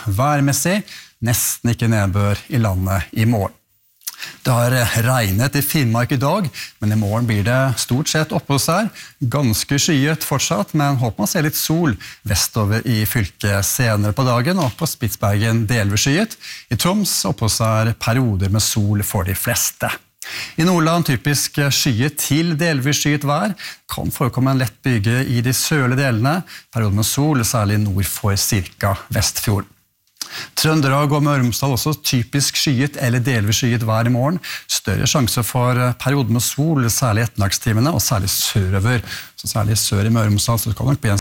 værmessig, nesten ikke nedbør I landet I morgen. Det har regnet I Finnmark I dag, men I morgen blir det stort sett oppe hos her. Ganske skyet fortsatt, men håper man ser litt sol vestover I fylket senere på dagen, og på Spitsbergen delvis skyet. I Troms oppe hos her perioder med sol for de fleste. I Nordland typisk skyet til delvis skyet vær, kan forekomme en lett byge I de sørlige delene, perioder med sol, særlig nord for cirka Vestfjorden. Trøndelag og Møre og Romsdal også typisk skyet eller delvis skyet vær I morgen. Større sjanse for perioder med sol, særlig ettermiddagstimene, og særlig sørover. Så særlig sør I Møre og Romsdal, så det kan nok bli en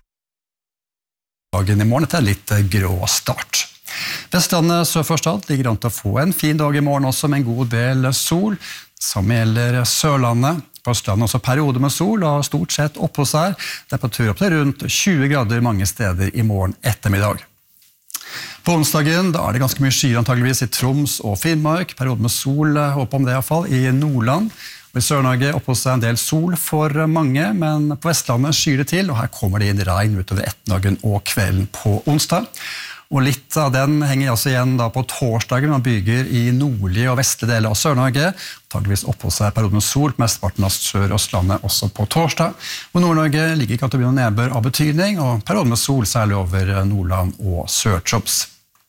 dagen I morgen etter en litt grå start. Vestlandet sør for Stad ligger an til å få en fin dag I morgen også med en god del sol. Samme gjelder Sørlandet. På Østlandet også perioder med sol, og stort sett oppe hos her. Temperatur opp til rundt 20 grader mange steder I morgen ettermiddag. På onsdagen da det ganske mye skyer antageligvis I Troms og Finnmark, perioder med sol, håper om det I hvert fall, I Nordland. Og I Sør-Norge oppe hos en del sol for mange, men på Vestlandet skyer det til, og her kommer det inn regn utover ettermiddagen og kvelden på onsdag. Og litt av den henger også igjen da på torsdagen, man byger I nordlige og vestlige deler av Sør-Norge, antageligvis oppe hos perioder med sol, mesteparten av Sør-Østlandet også på torsdag. Og Nord-Norge ligger ikke an til å bli noen nedbør av betydning, og perioder med sol særlig over Nordland og Sør-Troms.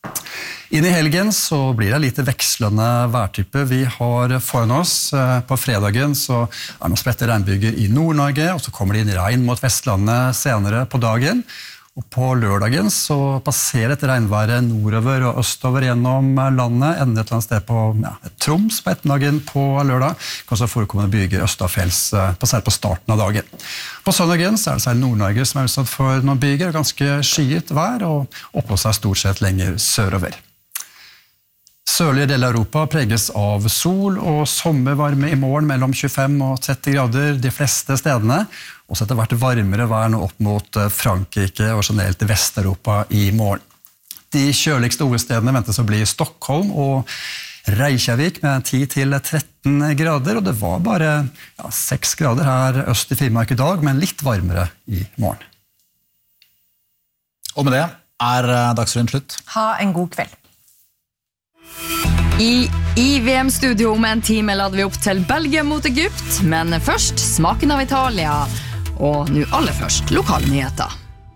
Inn I helgen så blir det litt vekslende værtype vi har foran oss. På fredagen så det noen spredte regnbyger I Nord-Norge, og så kommer det inn regn mot Vestlandet senere på dagen. Og på lørdagen så passerer et regnværet nordover og østover gjennom landet, ender et eller annet sted på Troms på ettermiddagen på lørdag. Kanskje forekommende byger østafjells særlig på starten av dagen. På søndagen så det særlig Nord-Norge som utsatt for noen byger, ganske skyet vær, og oppå seg stort sett lenger sørover. Sørlige deler av Europa preges av sol og sommervarme I morgen mellom 25 og 30 grader de fleste stedene, og så etter hvert varmere vær nå opp mot Frankrike og generelt I Vest-Europa I morgen. De kjøligste hovedstedene ventes å bli Stockholm og Reykjavik med 10-13 grader, og det var bare 6 grader her øst I Finnmark I dag, men litt varmere I morgen. Og med det Dagsrevyen slutt. Ha en god kveld. I VM-studio om en time lader vi opp til Belgia mot Egypt, men først smaken av Italia, og nå aller først lokale nyheter.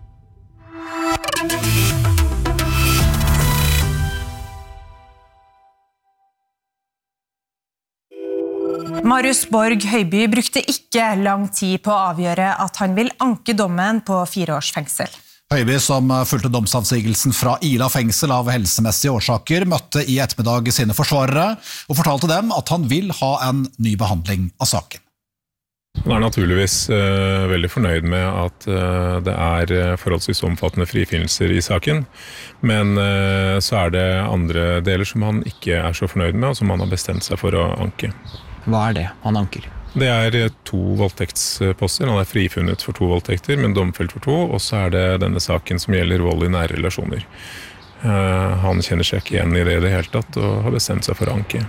Marius Borg Høiby brukte ikke lang tid på å avgjøre at han vil anke dommen på 4 års fengsel. Høiby, som fulgte domsavsigelsen fra Ila fengsel av helsemessige årsaker, møtte I ettermiddag sine forsvarere og fortalte dem at han vil ha en ny behandling av saken. Han naturligvis veldig fornøyd med at det forholdsvis omfattende frifinnelser I saken, men så det andre deler som han ikke så fornøyd med, og som han har bestemt seg for å anke. Hva det han anker? Det 2 voldtektsposter. Han frifunnet for 2 voldtekter, men domfelt for 2, og så det denne saken som gjelder vold I nære relasjoner. Han kjenner seg ikke igjen I det hele tatt, og har bestemt seg for å anke.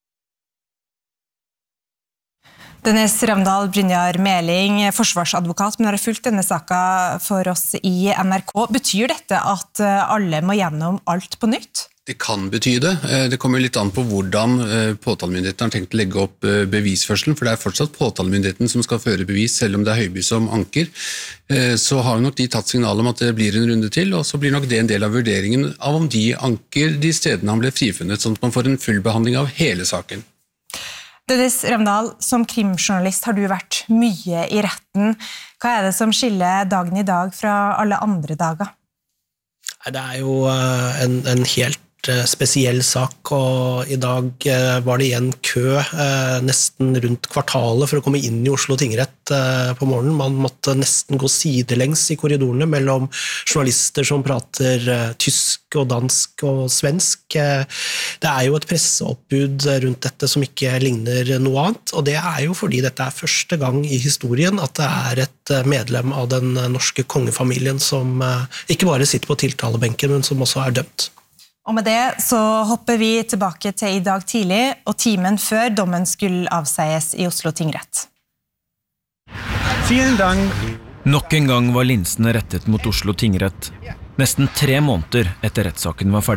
Dennis Ravndal, Brynjar Meling, forsvarsadvokat, men har fulgt denne saken for oss I NRK. Betyr dette at alle må gjennom alt på nytt? Det kan bety det. Det kommer litt an på hvordan påtalemyndigheten har tenkt å legge opp bevisførselen, for det fortsatt påtalemyndigheten som skal føre bevis, selv om det Høiby som anker. Så har nok de tatt signal om at det blir en runde til, og så blir nok det en del av vurderingen av om de anker de stedene han ble frifunnet, sånn at man får en full behandling av hele saken. Dennis Ravndal, som krimjournalist har du vært mye I retten. Hva det som skiller dagen I dag fra alle andre dager? Det jo en helt spesiell sak, og I dag var det igjen kø nesten rundt kvartalet for å komme inn I Oslo tingrett på morgenen. Man måtte nesten gå sidelengs I korridorene mellom journalister som prater tysk og dansk og svensk. Det jo et presseoppbud rundt dette som ikke ligner noe annet, og det jo fordi dette første gang I historien at det et medlem av den norske kongefamilien som ikke bare sitter på tiltalebenken, men som også dømt. Og med det så hopper vi tilbake til I dag tidlig, og timen før dommen skulle avsies I Oslo tingrett. Nok en gang var linsene rettet mot Oslo tingrett, nesten 3 måneder etter rettssaken var ferdig.